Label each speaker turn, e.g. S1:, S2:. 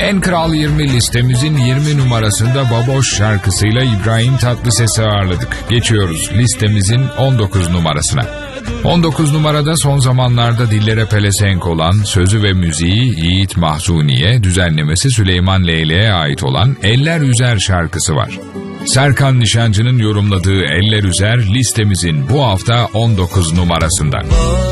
S1: En Kral 20 listemizin 20 numarasında Baboş şarkısıyla İbrahim Tatlıses'i ağırladık. Geçiyoruz listemizin 19 numarasına. 19 numarada son zamanlarda dillere pelesenk olan, sözü ve müziği Yiğit Mahzuni'ye, düzenlemesi Süleyman Leyle'ye ait olan Eller Üzer şarkısı var. Serkan Nişancı'nın yorumladığı Eller Üzer listemizin bu hafta 19 numarasında.